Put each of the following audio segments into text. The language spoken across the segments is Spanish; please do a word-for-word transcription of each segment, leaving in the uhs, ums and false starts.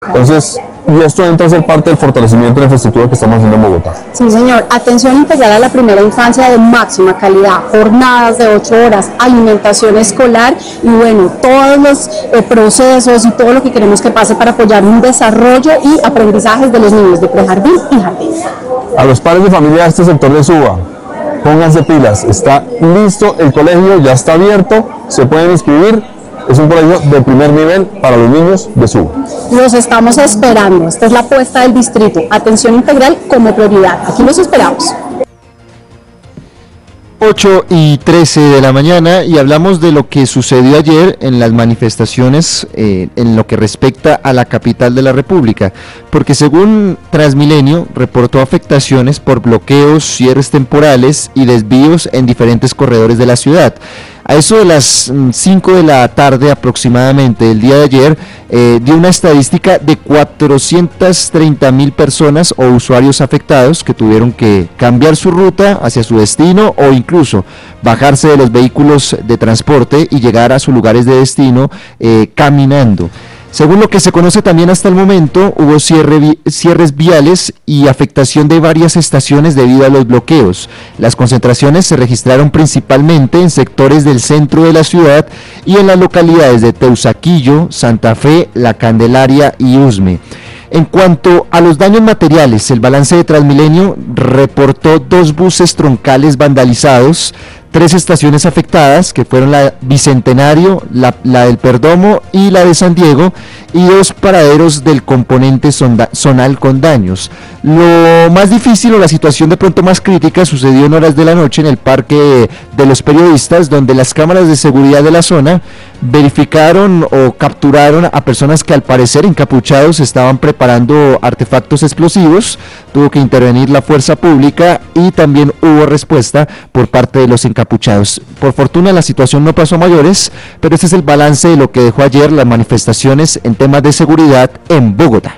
Entonces, y esto entra a ser parte del fortalecimiento de la infraestructura que estamos haciendo en Bogotá. Sí, señor. Atención integral a la primera infancia de máxima calidad, jornadas de ocho horas, alimentación escolar y bueno, todos los eh, procesos y todo lo que queremos que pase para apoyar un desarrollo y aprendizajes de los niños de prejardín y jardín. A los padres de familia de este sector de Suba, pónganse pilas, está listo el colegio, ya está abierto, se pueden inscribir. Es un colegio de primer nivel para los niños de Suba. Los estamos esperando. Esta es la apuesta del distrito. Atención integral como prioridad. Aquí los esperamos. ocho y trece de la mañana y hablamos de lo que sucedió ayer en las manifestaciones eh, en lo que respecta a la capital de la República, porque según Transmilenio reportó afectaciones por bloqueos, cierres temporales y desvíos en diferentes corredores de la ciudad. A eso de las cinco de la tarde aproximadamente del día de ayer, eh, dio una estadística de cuatrocientas treinta mil personas o usuarios afectados que tuvieron que cambiar su ruta hacia su destino o incluso bajarse de los vehículos de transporte y llegar a sus lugares de destino eh, caminando. Según lo que se conoce también hasta el momento, hubo cierre, cierres viales y afectación de varias estaciones debido a los bloqueos. Las concentraciones se registraron principalmente en sectores del centro de la ciudad y en las localidades de Teusaquillo, Santa Fe, La Candelaria y Usme. En cuanto a los daños materiales, el balance de Transmilenio reportó dos buses troncales vandalizados, tres estaciones afectadas, que fueron la Bicentenario, la, la del Perdomo y la de San Diego, y dos paraderos del componente sonda, zonal con daños. Lo más difícil o la situación de pronto más crítica sucedió en horas de la noche en el Parque de los Periodistas, donde las cámaras de seguridad de la zona verificaron o capturaron a personas que al parecer encapuchados estaban preparando artefactos explosivos. Tuvo que intervenir la fuerza pública y también hubo respuesta por parte de los encapuchados. Por fortuna la situación no pasó a mayores, pero ese es el balance de lo que dejó ayer las manifestaciones en temas de seguridad en Bogotá.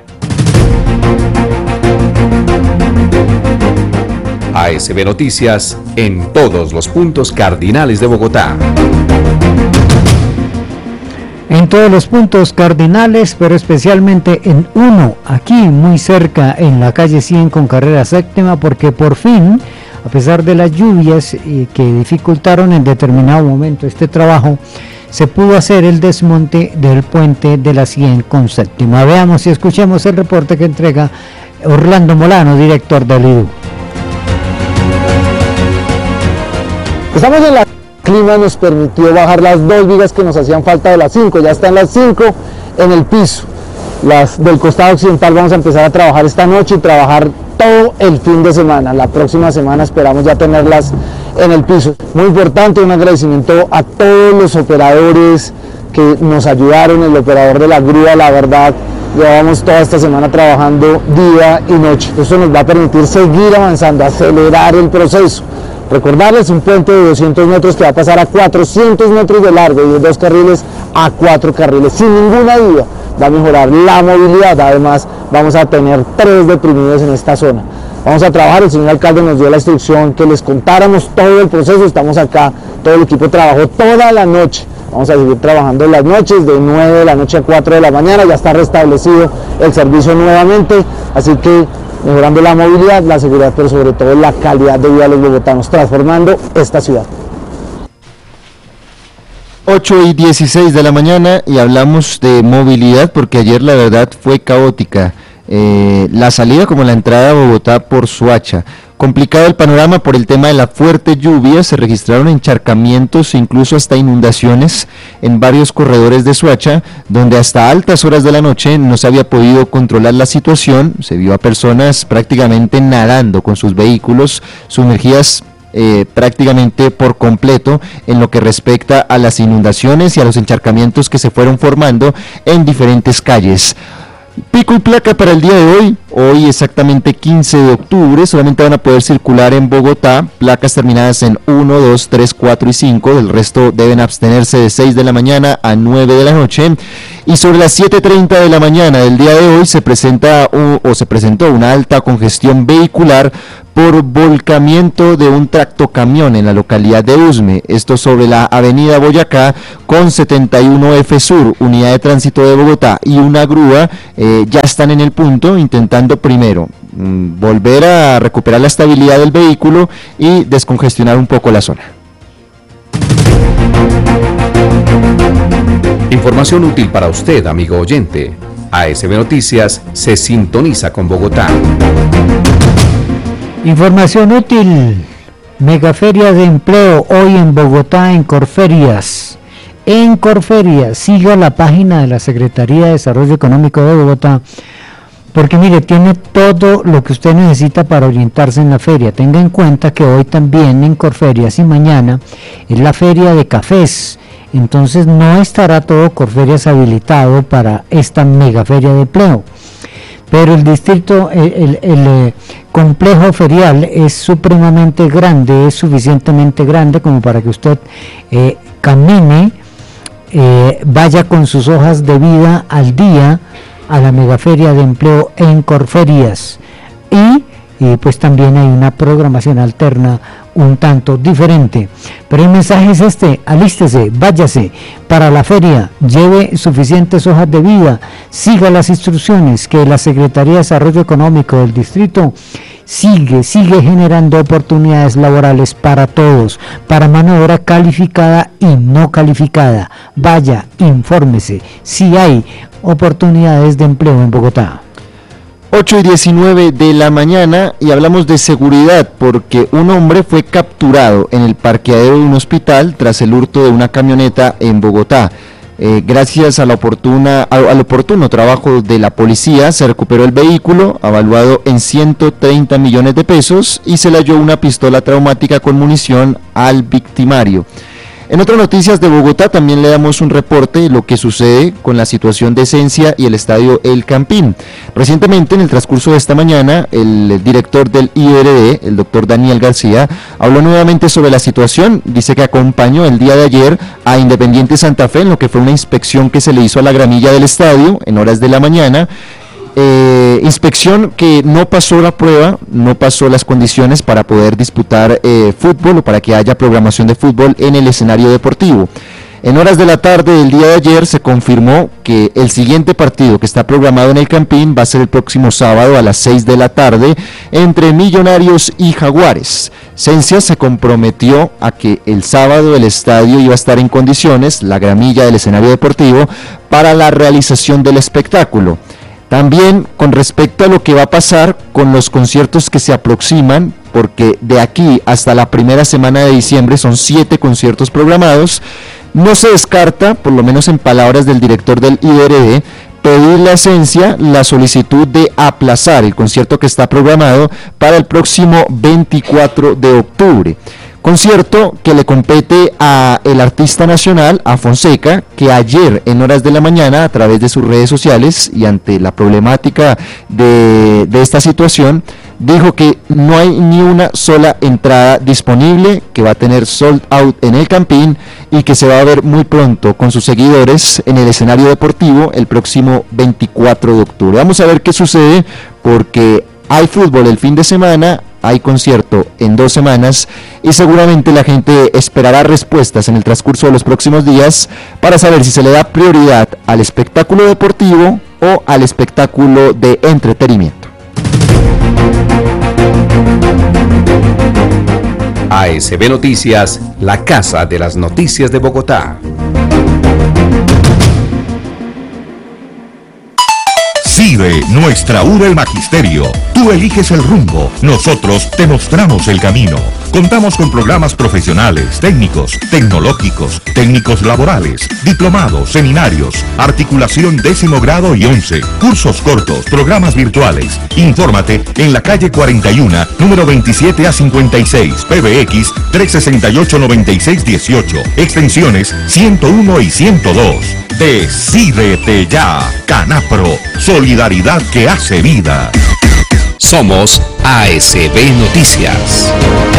A S B Noticias en todos los puntos cardinales de Bogotá. En todos los puntos cardinales, pero especialmente en uno, aquí muy cerca en la calle cien con carrera séptima, porque por fin, a pesar de las lluvias eh, que dificultaron en determinado momento este trabajo, se pudo hacer el desmonte del puente de la cien con séptima. Veamos y escuchemos el reporte que entrega Orlando Molano, director del I D U. Estamos en la... El clima nos permitió bajar las dos vigas que nos hacían falta de las cinco, ya están las cinco en el piso. Las del costado occidental vamos a empezar a trabajar esta noche y trabajar todo el fin de semana. La próxima semana esperamos ya tenerlas en el piso. Muy importante, un agradecimiento a todos los operadores que nos ayudaron, el operador de la grúa, la verdad, llevamos toda esta semana trabajando día y noche. Eso nos va a permitir seguir avanzando, acelerar el proceso. Recordarles, un puente de doscientos metros que va a pasar a cuatrocientos metros de largo y de dos carriles a cuatro carriles, sin ninguna duda va a mejorar la movilidad. Además vamos a tener tres deprimidos en esta zona. Vamos a trabajar, el señor alcalde nos dio la instrucción que les contáramos todo el proceso, estamos acá, todo el equipo trabajó toda la noche. Vamos a seguir trabajando en las noches, de nueve de la noche a cuatro de la mañana, ya está restablecido el servicio nuevamente, así que mejorando la movilidad, la seguridad, pero sobre todo la calidad de vida de los bogotanos, transformando esta ciudad. ocho y dieciséis de la mañana y hablamos de movilidad porque ayer la verdad fue caótica. Eh, la salida como la entrada a Bogotá por Soacha. Complicado el panorama por el tema de la fuerte lluvia, se registraron encharcamientos e incluso hasta inundaciones en varios corredores de Soacha, donde hasta altas horas de la noche no se había podido controlar la situación, se vio a personas prácticamente nadando con sus vehículos, sumergidas eh, prácticamente por completo en lo que respecta a las inundaciones y a los encharcamientos que se fueron formando en diferentes calles. Pico y placa para el día de hoy, hoy exactamente quince de octubre, solamente van a poder circular en Bogotá, placas terminadas en uno, dos, tres, cuatro y cinco, del resto deben abstenerse de seis de la mañana a nueve de la noche, y sobre las siete treinta de la mañana del día de hoy se presenta un, o se presentó una alta congestión vehicular por volcamiento de un tractocamión en la localidad de Usme, esto sobre la avenida Boyacá con setenta y uno F Sur, unidad de tránsito de Bogotá y una grúa eh, ya están en el punto intentando primero mmm, volver a recuperar la estabilidad del vehículo y descongestionar un poco la zona. Información útil para usted, amigo oyente. A S B Noticias se sintoniza con Bogotá. Información útil. Megaferia de empleo hoy en Bogotá en Corferias. En Corferias, siga la página de la Secretaría de Desarrollo Económico de Bogotá, porque mire, tiene todo lo que usted necesita para orientarse en la feria. Tenga en cuenta que hoy también en Corferias y mañana es la feria de cafés. Entonces no estará todo Corferias habilitado para esta megaferia de empleo. Pero el distrito, el, el, el eh, complejo ferial es supremamente grande, es suficientemente grande como para que usted eh, camine, eh, vaya con sus hojas de vida al día a la megaferia de empleo en Corferias. Y, y pues también hay una programación alterna un tanto diferente, pero el mensaje es este: alístese, váyase para la feria, lleve suficientes hojas de vida, siga las instrucciones que la Secretaría de Desarrollo Económico del distrito sigue, sigue generando oportunidades laborales para todos, para mano de obra calificada y no calificada. Vaya, infórmese si hay oportunidades de empleo en Bogotá. ocho y diecinueve de la mañana y hablamos de seguridad porque un hombre fue capturado en el parqueadero de un hospital tras el hurto de una camioneta en Bogotá. Eh, gracias a la oportuna, al, al oportuno trabajo de la policía se recuperó el vehículo avaluado en ciento treinta millones de pesos y se le halló una pistola traumática con munición al victimario. En otras noticias de Bogotá también le damos un reporte de lo que sucede con la situación de Esencia y el estadio El Campín. Recientemente, en el transcurso de esta mañana, el director del I R D, el doctor Daniel García, habló nuevamente sobre la situación. Dice que acompañó el día de ayer a Independiente Santa Fe en lo que fue una inspección que se le hizo a la gramilla del estadio en horas de la mañana. Eh, inspección que no pasó la prueba, no pasó las condiciones para poder disputar eh, fútbol o para que haya programación de fútbol en el escenario deportivo. En horas de la tarde del día de ayer se confirmó que el siguiente partido que está programado en el Campín va a ser el próximo sábado a las seis de la tarde entre Millonarios y Jaguares. Esencia se comprometió a que el sábado el estadio iba a estar en condiciones, la gramilla del escenario deportivo, para la realización del espectáculo. También con respecto a lo que va a pasar con los conciertos que se aproximan, porque de aquí hasta la primera semana de diciembre son siete conciertos programados, no se descarta, por lo menos en palabras del director del I R D, pedirle a Esencia la solicitud de aplazar el concierto que está programado para el próximo veinticuatro de octubre. Concierto que le compete a el artista nacional, a Fonseca, que ayer en horas de la mañana a través de sus redes sociales y ante la problemática de, de esta situación, dijo que no hay ni una sola entrada disponible, que va a tener sold out en el Campín y que se va a ver muy pronto con sus seguidores en el escenario deportivo el próximo veinticuatro de octubre. Vamos a ver qué sucede porque hay fútbol el fin de semana, hay concierto en dos semanas y seguramente la gente esperará respuestas en el transcurso de los próximos días para saber si se le da prioridad al espectáculo deportivo o al espectáculo de entretenimiento. A S B Noticias, la casa de las noticias de Bogotá. CIDE, nuestra U del Magisterio. Tú eliges el rumbo, nosotros te mostramos el camino. Contamos con programas profesionales, técnicos, tecnológicos, técnicos laborales, diplomados, seminarios, articulación décimo grado y once, cursos cortos, programas virtuales. Infórmate en la calle cuarenta y uno, número veintisiete a cincuenta y seis, P B X tres sesenta y ocho noventa y seis dieciocho, extensiones ciento uno y ciento dos. Decídete ya, Canapro, solidaridad que hace vida. Somos A S B Noticias.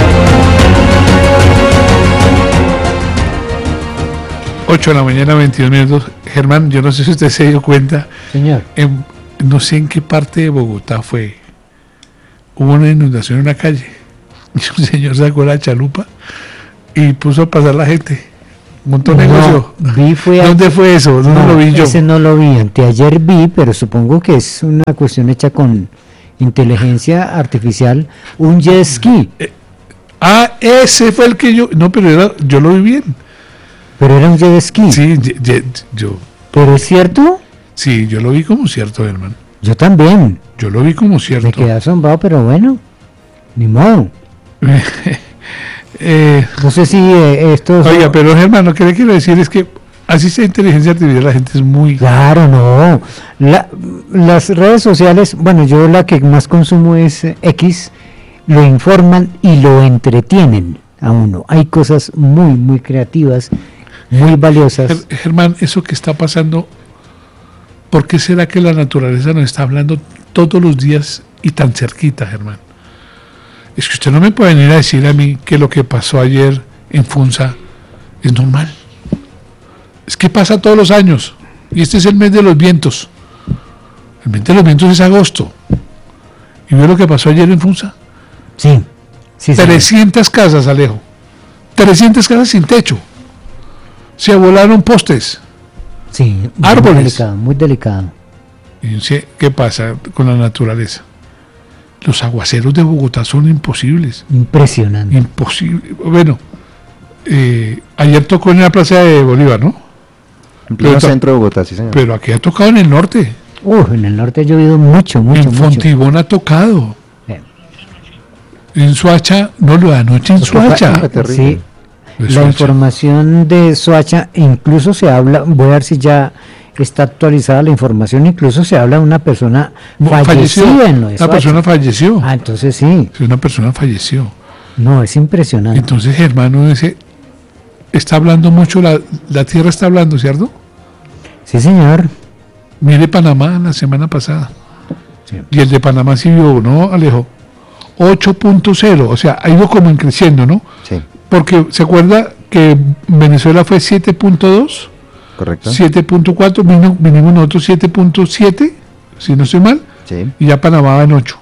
ocho de la mañana, veintidós minutos. Germán, yo no sé si usted se dio cuenta. Señor. En, no sé en qué parte de Bogotá fue, hubo una inundación en una calle. Y un señor sacó la chalupa y puso a pasar la gente. Montó No, negocio. vi fue a- ¿Dónde fue eso? ¿Dónde No, lo vi yo? ese no lo vi, anteayer vi, pero supongo que es una cuestión hecha con inteligencia artificial, un jet ski, Ah, ese fue el que yo. No, pero era, yo lo vi bien. pero era un jet ski. Sí, ye- ye- yo, ¿Pero es cierto? sí, yo lo vi como cierto, hermano. Yo también, Yo lo vi como me cierto. quedé asombrado, pero bueno, ni modo. eh, No sé si eh, esto... oiga, pero Germán, lo que le quiero decir es que así sea inteligencia artificial, la gente es muy. Claro, no. La- las redes sociales, bueno, yo la que más consumo es eh, X, lo informan y lo entretienen a uno. Hay cosas muy, muy creativas, muy valiosas. Ger- Germán, eso que está pasando, ¿por qué será que la naturaleza nos está hablando todos los días y tan cerquita, Germán? Es que usted no me puede venir a decir a mí que lo que pasó ayer en Funza es normal. Es que pasa todos los años. Y este es el mes de los vientos. El mes de los vientos es agosto. ¿Y vio lo que pasó ayer en Funza? Sí, sí, sí. trescientas casas, Alejo. trescientas casas sin techo. Se volaron postes. Sí, muy Árboles. delicado, muy delicado. Y no sé qué pasa con la naturaleza. Los aguaceros de Bogotá son imposibles. Impresionante. Imposible. Bueno, eh, ayer tocó en la plaza de Bolívar, ¿no? En pleno Pero ta- centro de Bogotá, sí, señor. Pero aquí ha tocado en el norte. Uf, en el norte ha llovido mucho, mucho, En mucho. Fontibón ha tocado. Eh. En Soacha, no, lo de anoche en Lo que pa- Soacha. terrible. Sí, De la Soacha. información de Soacha, incluso se habla, voy a ver si ya está actualizada la información, incluso se habla de una persona Falleció. fallecida en lo de Una Soacha. persona falleció. Ah, entonces sí, Sí, una persona falleció. no, es impresionante. Entonces, hermano, ese está hablando mucho, la, la tierra está hablando, ¿cierto? Sí, señor. Mire Panamá la semana pasada. Sí. Y el de Panamá sí vio, ¿no, Alejo? ocho punto cero, o sea, ha ido como en creciendo, ¿no? Sí, Porque se acuerda que Venezuela fue siete punto dos, correcto. siete punto cuatro, vino, vinimos nosotros siete punto siete, si no estoy mal, Sí. y ya Panamá va en ocho.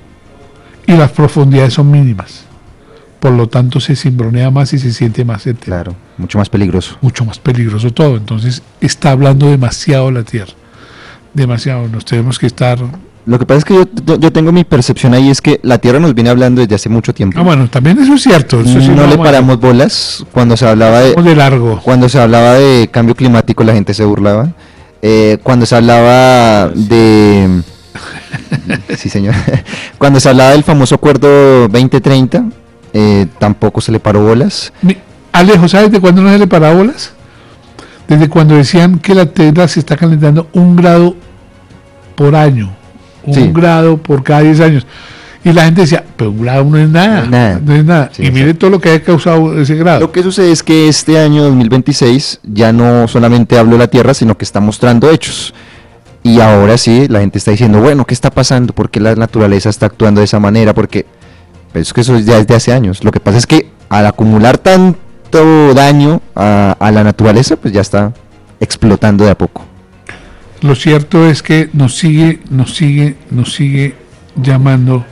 Y las profundidades son mínimas. Por lo tanto, se cimbronea más y se siente más el tema. Claro, mucho más peligroso. Mucho más peligroso todo. Entonces, está hablando demasiado la Tierra. Demasiado. Nos tenemos que estar. Lo que pasa es que yo, yo- yo tengo mi percepción ahí, es que la Tierra nos viene hablando desde hace mucho tiempo. Ah, bueno, también eso es cierto. Eso sí no lo le vamos a- paramos bolas cuando se hablaba de vamos de largo. cuando se hablaba de cambio climático, la gente se burlaba. Eh, cuando se hablaba de sí, señor. Cuando se hablaba del famoso acuerdo veinte treinta, eh, tampoco se le paró bolas. Mi- Alejo, ¿sabes de cuándo no se le paraba bolas? Desde cuando decían que la Tierra se está calentando un grado por año. Un Sí. grado por cada diez años. Y la gente decía, pero un grado no es nada. No es nada. No es nada. Sí, y mire todo lo que ha causado ese grado. Lo que sucede es que este año dos mil veintiséis ya no solamente habló la Tierra, sino que está mostrando hechos. Y ahora sí, la gente está diciendo, bueno, ¿qué está pasando? ¿Por qué la naturaleza está actuando de esa manera? Porque pues, es que eso ya es de hace años. Lo que pasa es que al acumular tanto daño a, a la naturaleza, pues ya está explotando de a poco. Lo cierto es que nos sigue, nos sigue, nos sigue llamando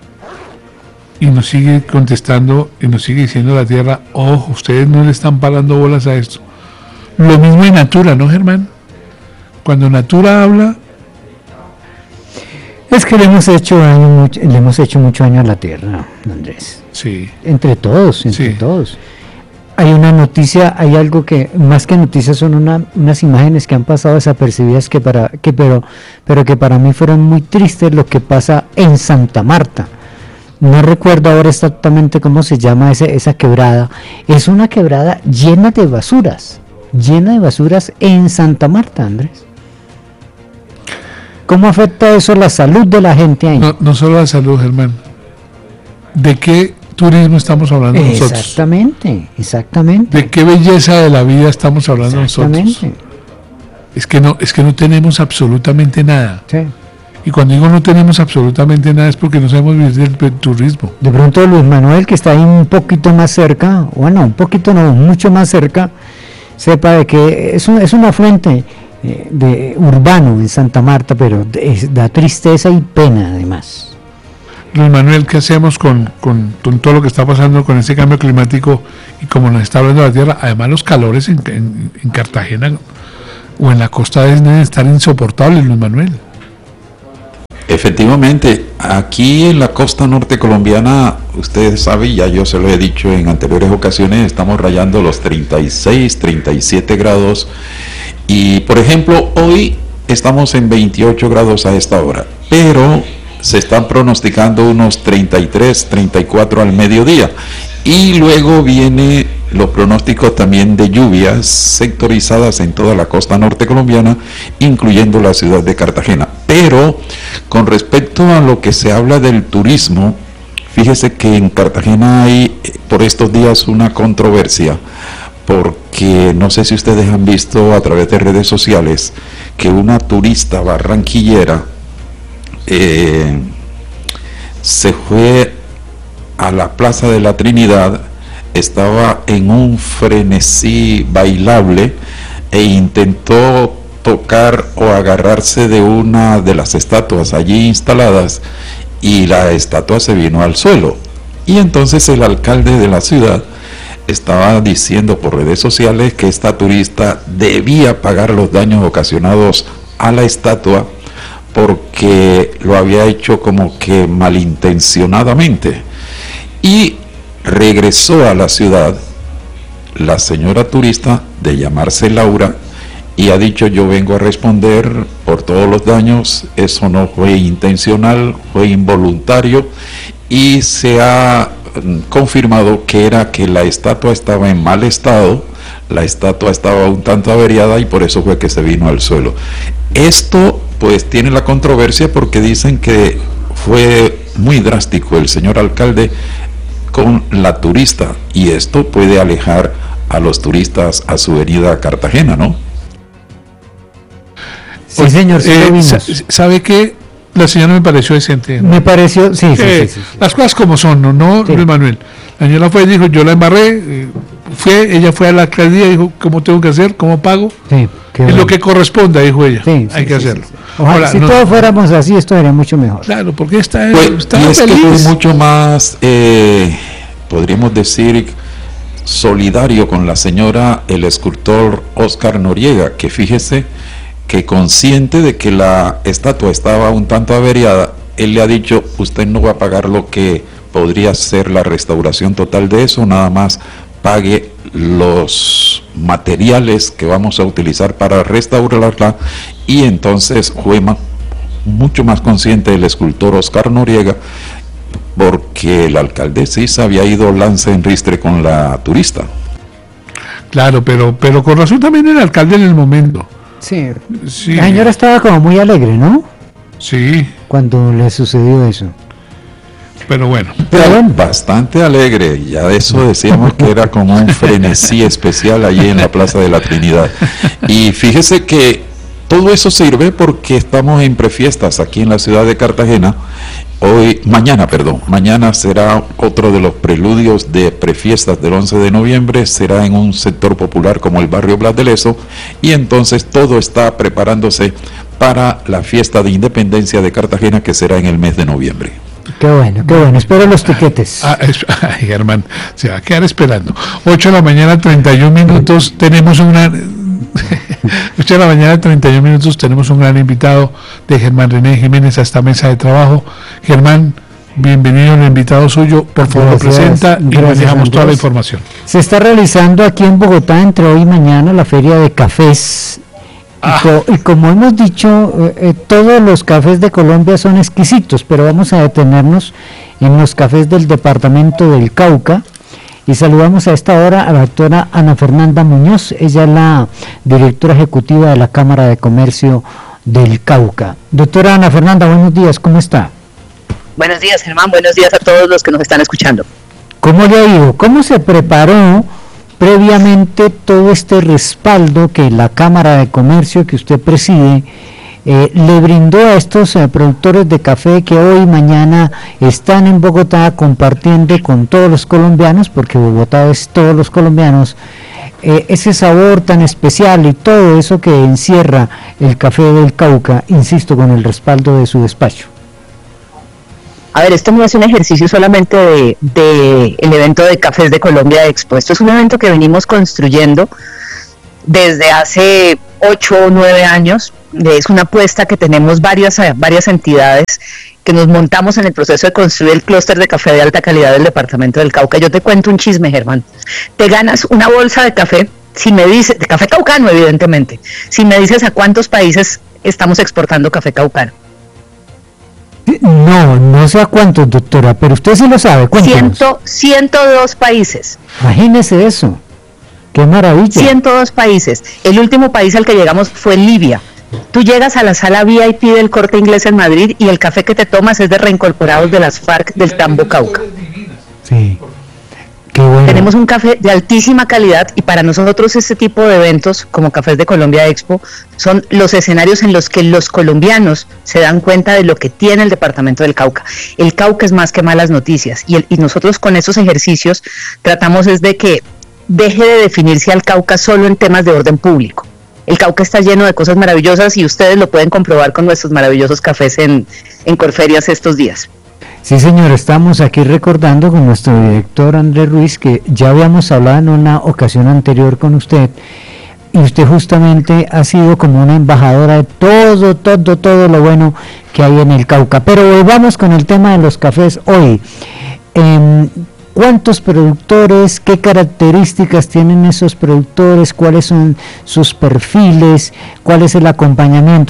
y nos sigue contestando y nos sigue diciendo la Tierra, ojo, ustedes no le están parando bolas a esto. Lo mismo en Natura, ¿no, Germán? Cuando Natura habla, Es que le hemos hecho daño mucho, le hemos hecho mucho daño a la Tierra, Andrés. sí, Entre todos, entre Sí. todos. Hay una noticia, hay algo que más que noticias son una, unas imágenes que han pasado desapercibidas que para que pero pero que para mí fueron muy tristes, lo que pasa en Santa Marta. No recuerdo ahora exactamente cómo se llama ese, esa quebrada. Es una quebrada llena de basuras, llena de basuras en Santa Marta, Andrés. ¿Cómo afecta eso la salud de la gente ahí? no, no solo la salud, Germán. ¿De qué turismo estamos hablando nosotros? Exactamente, exactamente. ¿De qué belleza de la vida estamos hablando nosotros? Exactamente. Es que no, es que no tenemos absolutamente nada. Sí. Y cuando digo no tenemos absolutamente nada es porque no sabemos vivir del pe- turismo. De pronto Luis Manuel, que está ahí un poquito más cerca, bueno, un poquito no, mucho más cerca, sepa de que es, un, es una fuente eh, de urbano en Santa Marta, pero de- es- da tristeza y pena además. Luis Manuel, ¿qué hacemos con, con, con todo lo que está pasando con ese cambio climático y como nos está hablando la tierra? Además los calores en, en, en Cartagena o en la costa deben estar insoportables, Luis Manuel. Efectivamente, aquí en la costa norte colombiana, ustedes saben, ya yo se lo he dicho en anteriores ocasiones, estamos rayando los treinta y seis, treinta y siete grados y por ejemplo hoy estamos en veintiocho grados a esta hora, pero se están pronosticando unos treinta y tres, treinta y cuatro al mediodía y luego viene los pronósticos también de lluvias sectorizadas en toda la costa norte colombiana, incluyendo la ciudad de Cartagena. Pero con respecto a lo que se habla del turismo, fíjese que en Cartagena hay por estos días una controversia, porque no sé si ustedes han visto a través de redes sociales que una turista barranquillera eh, se fue a la Plaza de la Trinidad, estaba en un frenesí bailable e intentó tocar o agarrarse de una de las estatuas allí instaladas y la estatua se vino al suelo. Y entonces el alcalde de la ciudad estaba diciendo por redes sociales que esta turista debía pagar los daños ocasionados a la estatua porque lo había hecho como que malintencionadamente. Y regresó a la ciudad la señora turista de llamarse Laura y ha dicho: yo vengo a responder por todos los daños, eso no fue intencional, fue involuntario, y se ha confirmado que era que la estatua estaba en mal estado, la estatua estaba un tanto averiada y por eso fue que se vino al suelo. Esto pues tiene la controversia porque dicen que fue muy drástico el señor alcalde con la turista y esto puede alejar a los turistas a su venida a Cartagena, ¿no? Sí, señor, sí, eh, lo vimos. ¿Sabe qué? La señora me pareció decente, ¿no? Me pareció, sí, sí, eh, sí, sí, sí. Las cosas como son, ¿no? ¿No, Sí. Luis Manuel? La señora fue y dijo: yo la embarré, eh, fue, ella fue a la alcaldía y dijo: ¿cómo tengo que hacer? ¿Cómo pago? Sí, qué Es bueno. lo que corresponda, dijo ella. Sí, Hay sí, que sí, hacerlo. sí, sí. Ojalá, Ahora, si no- todos fuéramos así, esto sería mucho mejor. Claro, porque está, Pues, está y es que feliz. fue mucho más, eh, podríamos decir, solidario con la señora, el escultor Oscar Noriega, que fíjese que consciente de que la estatua estaba un tanto averiada, él le ha dicho: usted no va a pagar lo que podría ser la restauración total de eso, nada más pague los materiales que vamos a utilizar para restaurarla. Y entonces fue ma- mucho más consciente el escultor Oscar Noriega, porque el alcalde sí se había ido lanza en ristre con la turista. Claro, pero, pero con razón también el alcalde en el momento. Sí. Sí, La señora estaba como muy alegre, ¿no? sí, Cuando le sucedió eso. pero bueno. Pero bueno. Bastante alegre, ya de eso decíamos que era como un frenesí especial allí en la Plaza de la Trinidad. Y fíjese que todo eso sirve porque estamos en prefiestas aquí en la ciudad de Cartagena. Hoy, mañana, perdón, mañana será otro de los preludios de prefiestas del once de noviembre, será en un sector popular como el barrio Blas de Lezo, y entonces todo está preparándose para la fiesta de independencia de Cartagena, que será en el mes de noviembre. Qué bueno, qué bueno. Espero los tiquetes. Ah, es- ay, Germán, se va a quedar esperando. ocho de la mañana, treinta y un minutos, tenemos una... ocho de la mañana, treinta y un minutos, tenemos un gran invitado de Germán René Jiménez a esta mesa de trabajo. Germán, bienvenido al invitado suyo, por favor, lo Gracias, presenta y gracias, manejamos toda la Andrés. información. Se está realizando aquí en Bogotá entre hoy y mañana la feria de cafés. Y, Ah. co- y como hemos dicho, eh, eh, todos los cafés de Colombia son exquisitos, pero vamos a detenernos en los cafés del departamento del Cauca. Y saludamos a esta hora a la doctora Ana Fernanda Muñoz, ella es la directora ejecutiva de la Cámara de Comercio del Cauca. Doctora Ana Fernanda, buenos días, ¿cómo está? Buenos días, Germán. Buenos días a todos los que nos están escuchando. ¿Cómo le ha ido? ¿Cómo se preparó previamente todo este respaldo que la Cámara de Comercio que usted preside eh, le brindó a estos eh, productores de café que hoy y mañana están en Bogotá compartiendo con todos los colombianos, porque Bogotá es todos los colombianos, eh, ese sabor tan especial y todo eso que encierra el café del Cauca, insisto, con el respaldo de su despacho? A ver, esto no es un ejercicio solamente de, de el evento de Cafés de Colombia Expo. Esto es un evento que venimos construyendo desde hace ocho o nueve años. Es una apuesta que tenemos varias, varias entidades que nos montamos en el proceso de construir el clúster de café de alta calidad del departamento del Cauca. Yo te cuento un chisme, Germán. Te ganas una bolsa de café, si me dices, de café caucano, evidentemente, si me dices a cuántos países estamos exportando café caucano. No, no sé a cuántos, doctora, pero usted sí lo sabe. Cuéntanos. ciento dos países. Imagínese eso. ¡Qué maravilla! ciento dos países. El último país al que llegamos fue Libia. Tú llegas a la sala V I P del Corte Inglés en Madrid y el café que te tomas es de reincorporados de las FARC del Tambo Cauca. Sí. Qué bueno. Tenemos un café de altísima calidad y para nosotros este tipo de eventos como Cafés de Colombia Expo son los escenarios en los que los colombianos se dan cuenta de lo que tiene el departamento del Cauca. El Cauca es más que malas noticias y, el, y nosotros con esos ejercicios tratamos es de que deje de definirse al Cauca solo en temas de orden público. El Cauca está lleno de cosas maravillosas y ustedes lo pueden comprobar con nuestros maravillosos cafés en, en Corferias estos días. Sí, señor, estamos aquí recordando con nuestro director Andrés Ruiz que ya habíamos hablado en una ocasión anterior con usted y usted justamente ha sido como una embajadora de todo, todo, todo lo bueno que hay en el Cauca. Pero volvamos con el tema de los cafés hoy. Eh, ¿Cuántos productores? ¿Qué características tienen esos productores? ¿Cuáles son sus perfiles? ¿Cuál es el acompañamiento?